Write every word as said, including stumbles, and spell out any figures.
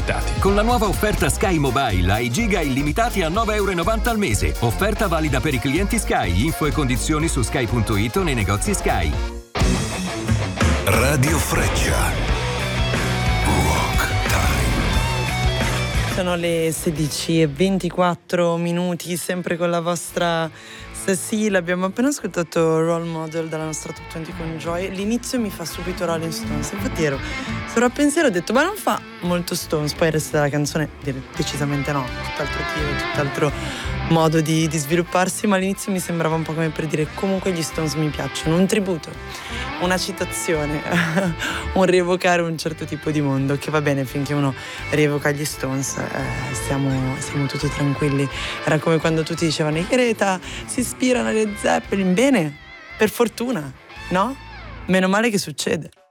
illimitati. Con la nuova offerta Sky Mobile hai giga illimitati a nove virgola novanta euro al mese. Offerta valida per i clienti Sky. Info e condizioni su sky punto it o nei negozi Sky. Radio Freccia. Rock Time. Sono le sedici e ventiquattro minuti, sempre con la vostra Cecilia. Abbiamo appena ascoltato Role Model dalla nostra Top venti con Joy. L'inizio mi fa subito Rolling Stones. Infatti ero solo a pensiero, ho detto ma non fa molto Stones. Poi il resto della canzone decisamente no, tutt'altro tiro, tutt'altro modo di, di svilupparsi. Ma all'inizio mi sembrava un po' come per dire comunque gli Stones mi piacciono. Un tributo, una citazione, un rievocare un certo tipo di mondo, che va bene finché uno rievoca gli Stones, eh, siamo, siamo tutti tranquilli. Era come quando tutti dicevano i Greta si ispirano alle Zeppelin. Bene, per fortuna, no? Meno male che succede.